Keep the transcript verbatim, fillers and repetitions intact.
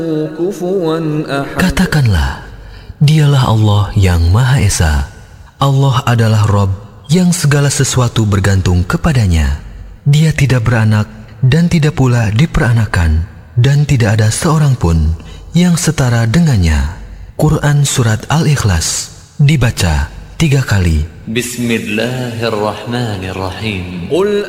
Katakanlah, dialah Allah yang Maha Esa. Allah adalah Rabb yang segala sesuatu bergantung kepadanya. Dia tidak beranak dan tidak pula diperanakan, dan tidak ada seorang pun yang setara dengannya. Quran Surat Al-Ikhlas dibaca tiga kali. Bismillahirrahmanirrahim. Qul